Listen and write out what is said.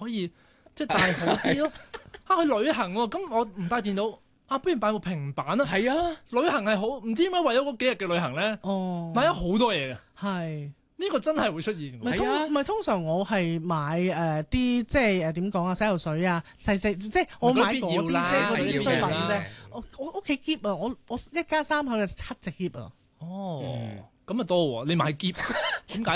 可以即係帶好啲咯。去旅行喎，咁我唔帶電腦，不如買部平板啦。 係啊， 旅行係好，唔知點解為咗嗰幾日嘅旅行咧，買咗好多嘢嘅。 係。 呢個真係會出現㗎。 唔係通常我係買啲即係點講啊，洗頭水啊，細即係我買嗰啲即係嗰啲必需品啫。我屋企喼啊，我一家3口嘅7隻喼啊。 咁啊多喎，你買喼點解？